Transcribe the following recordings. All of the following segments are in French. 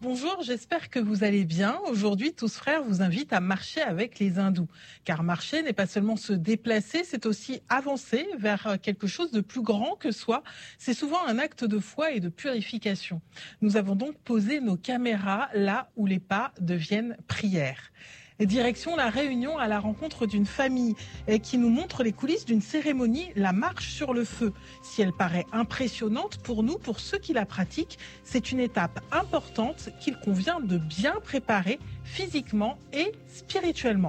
Bonjour, j'espère que vous allez bien. Aujourd'hui, Tous Frères vous invite à marcher avec les hindous. Car marcher n'est pas seulement se déplacer, c'est aussi avancer vers quelque chose de plus grand que soi. C'est souvent un acte de foi et de purification. Nous avons donc posé nos caméras là où les pas deviennent prières. Direction la Réunion à la rencontre d'une famille qui nous montre les coulisses d'une cérémonie, la marche sur le feu. Si elle paraît impressionnante pour nous, pour ceux qui la pratiquent, c'est une étape importante qu'il convient de bien préparer physiquement et spirituellement.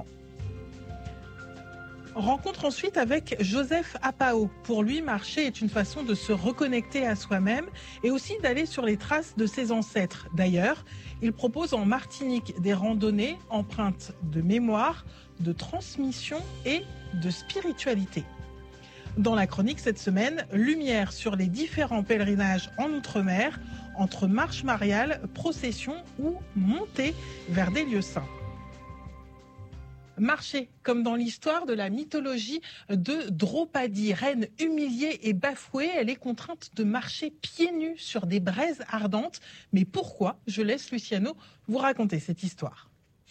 Rencontre ensuite avec Joseph Apao. Pour lui, marcher est une façon de se reconnecter à soi-même et aussi d'aller sur les traces de ses ancêtres. D'ailleurs, il propose en Martinique des randonnées empreintes de mémoire, de transmission et de spiritualité. Dans la chronique cette semaine, lumière sur les différents pèlerinages en Outre-mer, entre marche mariale, procession ou montée vers des lieux saints. Marcher, comme dans l'histoire de la mythologie de Draupadi, reine humiliée et bafouée, elle est contrainte de marcher pieds nus sur des braises ardentes. Mais pourquoi? Je laisse Luciano vous raconter cette histoire.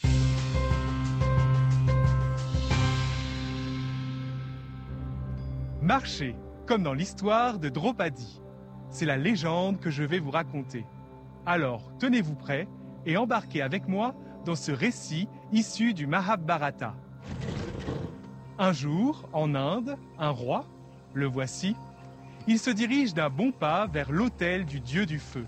Marcher, comme dans l'histoire de Draupadi. C'est la légende que je vais vous raconter. Alors, tenez-vous prêts et embarquez avec moi dans ce récit issu du Mahabharata. Un jour, en Inde, un roi, le voici, il se dirige d'un bon pas vers l'autel du dieu du feu.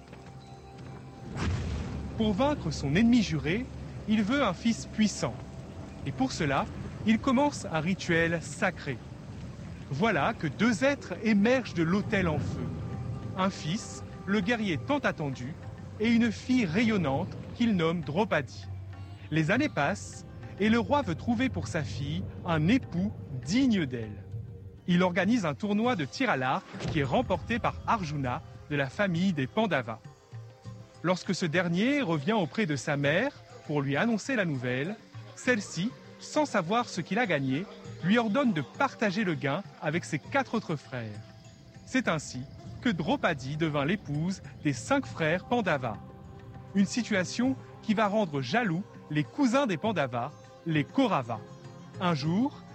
Pour vaincre son ennemi juré, il veut un fils puissant. Et pour cela, il commence un rituel sacré. Voilà que deux êtres émergent de l'autel en feu. Un fils, le guerrier tant attendu, et une fille rayonnante qu'il nomme Draupadi. Les années passent et le roi veut trouver pour sa fille un époux digne d'elle. Il organise un tournoi de tir à l'arc qui est remporté par Arjuna de la famille des Pandavas. Lorsque ce dernier revient auprès de sa mère pour lui annoncer la nouvelle, celle-ci, sans savoir ce qu'il a gagné, lui ordonne de partager le gain avec ses 4 autres frères. C'est ainsi que Draupadi devint l'épouse des 5 frères Pandavas. Une situation qui va rendre jaloux les cousins des Pandavas, les Kauravas. Un jour,